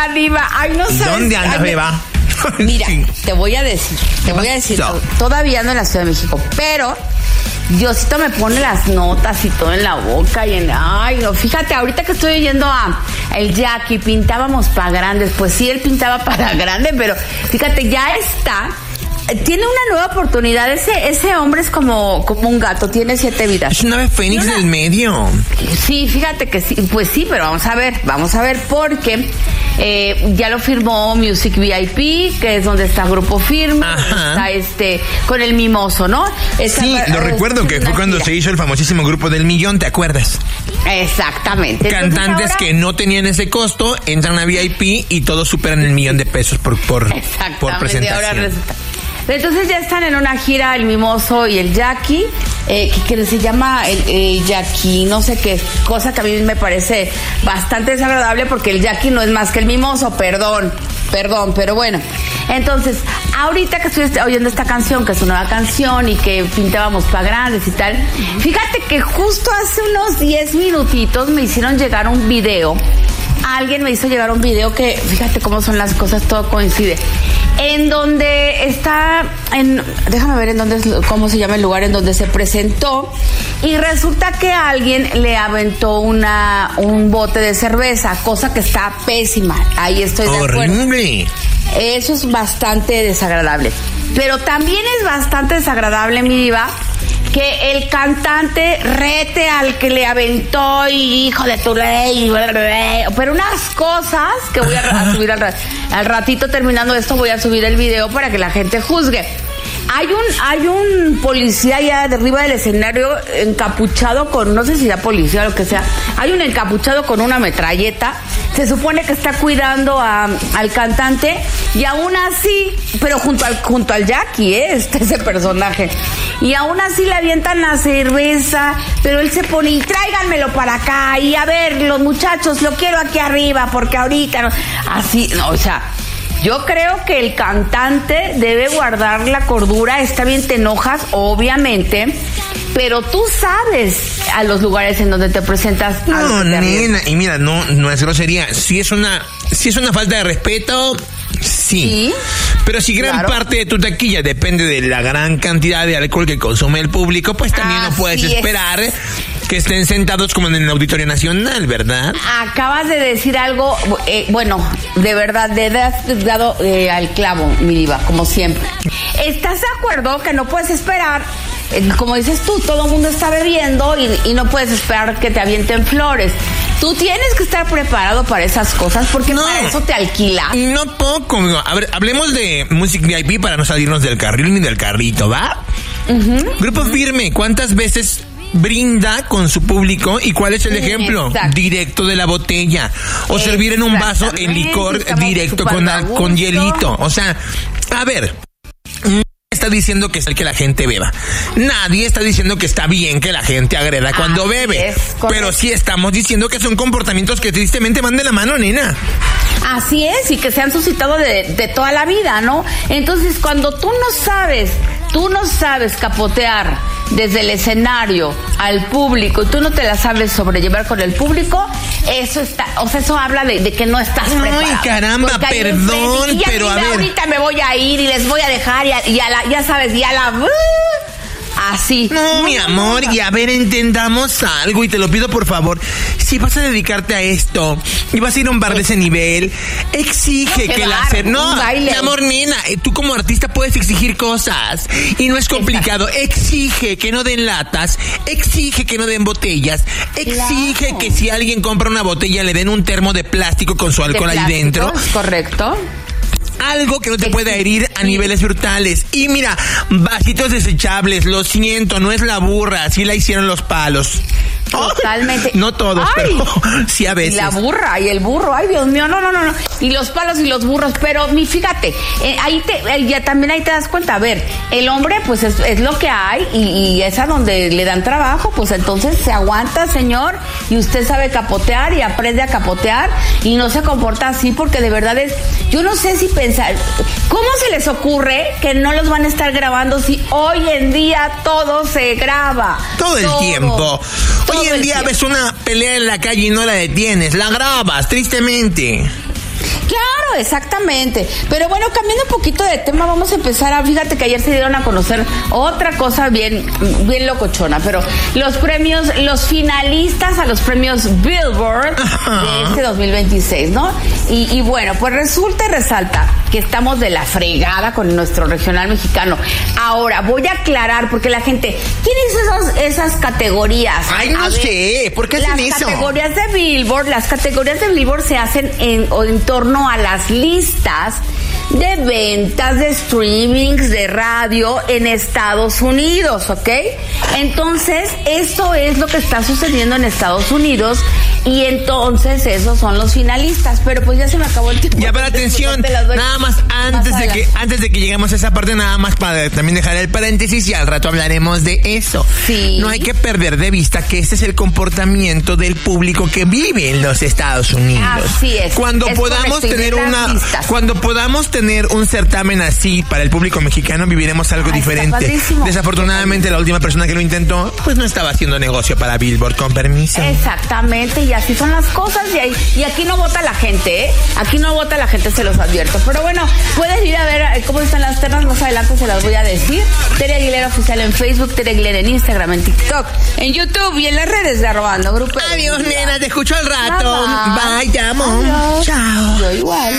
Diva. Ay, no sabes. ¿Dónde anda, beba? Mira, te voy a decir, todavía no en la Ciudad de México, pero Diosito me pone las notas y todo en la boca y ay, no, fíjate, ahorita que estoy oyendo a el Jackie, pintábamos para grandes, pues sí, él pintaba para grande, pero fíjate, ya está. Tiene una nueva oportunidad. Ese hombre es como un gato, tiene 7 vidas. Es una ave fénix del medio. Sí, fíjate que sí, pues sí, pero vamos a ver porque ya lo firmó Music VIP, que es donde está Grupo Firme, está con el Mimoso, ¿no? Sí, lo recuerdo que fue cuando se hizo el famosísimo Grupo del Millón, ¿te acuerdas? Exactamente. Cantantes ahora, que no tenían ese costo, entran a VIP y todos superan el $1,000,000 por presentación. Ahora resulta. Entonces ya están en una gira el Mimoso y el Jackie, que se llama el Jackie, no sé qué, cosa que a mí me parece bastante desagradable porque el Jackie no es más que el Mimoso, perdón, pero bueno. Entonces, ahorita que estoy oyendo esta canción, que es una nueva canción y que pintábamos para grandes y tal, fíjate que justo hace unos 10 minutitos me hicieron llegar un video. Alguien me hizo llegar un video que, fíjate cómo son las cosas, todo coincide. En donde está, déjame ver cómo se llama el lugar en donde se presentó. Y resulta que alguien le aventó un bote de cerveza, cosa que está pésima. Ahí estoy de acuerdo. ¡Horrible! Eso es bastante desagradable. Pero también es bastante desagradable, mi diva, que el cantante rete al que le aventó y hijo de tu ley, pero unas cosas que voy a subir al ratito terminando esto, voy a subir el video para que la gente juzgue. Hay un policía allá de arriba del escenario encapuchado con, no sé si era policía o lo que sea, hay un encapuchado con una metralleta, se supone que está cuidando al cantante y aún así, pero junto al Jackie, ese personaje, y aún así le avientan la cerveza, pero él se pone y tráiganmelo para acá y a ver, los muchachos, lo quiero aquí arriba porque ahorita no, así, no, o sea, yo creo que el cantante debe guardar la cordura. Está bien, te enojas, obviamente, pero tú sabes a los lugares en donde te presentas. No, nena, y mira, no es grosería. Si es una falta de respeto, sí. Pero si gran parte de tu taquilla depende de la gran cantidad de alcohol que consume el público, pues también no puedes esperar que estén sentados como en el Auditorio Nacional, ¿verdad? Acabas de decir algo, bueno, de verdad, has dado al clavo, mi diva, como siempre. ¿Estás de acuerdo que no puedes esperar? Como dices tú, todo el mundo está bebiendo y no puedes esperar que te avienten flores. Tú tienes que estar preparado para esas cosas porque para eso te alquilas. No poco, amigo. A ver, hablemos de Music VIP para no salirnos del carril ni del carrito, ¿va? Grupo Firme, ¿cuántas veces brinda con su público y cuál es el ejemplo? Exacto. Directo de la botella o servir en un vaso el licor directo con hielito? O sea, a ver, está diciendo que es el que la gente beba. Nadie está diciendo que está bien que la gente agreda cuando bebe. Pero sí estamos diciendo que son comportamientos que tristemente van de la mano, nena. Así es, y que se han suscitado de toda la vida, ¿no? Entonces, cuando tú no sabes capotear desde el escenario al público y tú no te la sabes sobrellevar con el público, eso habla de que no estás preparado. Ay, caramba, perdón, pero a ver. Ahorita me voy a ir y les voy a dejar ya sabes, así. No, mi amor, y a ver, entendamos algo y te lo pido por favor. Si vas a dedicarte a esto y vas a ir a un bar de ese nivel, exige que la no, mi amor, nena, tú como artista puedes exigir cosas y no es complicado. Exige que no den latas, exige que no den botellas, exige que si alguien compra una botella le den un termo de plástico con su alcohol ahí dentro. Correcto. Algo que no te pueda herir a niveles brutales. Y mira, vasitos desechables, lo siento, no es la burra, así la hicieron los palos. Totalmente. No todos, pero sí a veces. Y la burra y el burro, ay Dios mío, no. Y los palos y los burros, pero fíjate, ahí te das cuenta, a ver, el hombre pues es lo que hay y es a donde le dan trabajo, pues entonces se aguanta, señor, y usted sabe capotear y aprende a capotear y no se comporta así porque de verdad yo no sé si pensar, ¿cómo se les ocurre que no los van a estar grabando si hoy en día todo se graba? Todo el tiempo. Hoy en día ves una pelea en la calle y no la detienes, la grabas, tristemente. Claro, exactamente. Pero bueno, cambiando un poquito de tema, vamos a empezar fíjate que ayer se dieron a conocer otra cosa bien locochona, pero los finalistas a los premios Billboard de este 2026, ¿no? Y bueno, pues resulta y resalta que estamos de la fregada con nuestro regional mexicano. Ahora, voy a aclarar, porque la gente, ¿quién hizo esas categorías? Ay, no sé, ¿por qué hacen eso? Las categorías de Billboard se hacen en torno a las listas de ventas, de streamings, de radio en Estados Unidos, ¿ok? Entonces, eso es lo que está sucediendo en Estados Unidos y entonces esos son los finalistas, pero pues ya se me acabó el tiempo. Ya, pero atención, nada más antes de que lleguemos a esa parte, nada más para también dejar el paréntesis y al rato hablaremos de eso. Sí. No hay que perder de vista que este es el comportamiento del público que vive en los Estados Unidos. Así es. Cuando podamos tener un certamen así para el público mexicano, viviremos algo diferente. Desafortunadamente, la última persona que lo intentó, pues no estaba haciendo negocio para Billboard, con permiso. Exactamente, y así son las cosas, y aquí no vota la gente, ¿eh? Aquí no vota la gente, se los advierto. Pero bueno, puedes ir a ver cómo están las ternas, más adelante se las voy a decir. Tere Aguilera Oficial en Facebook, Tere Aguilera en Instagram, en TikTok, en YouTube y en las redes de Arrobando Grupo. Adiós, nena, te escucho al rato. Bye, te amo. Adiós. Chao. Yo igual.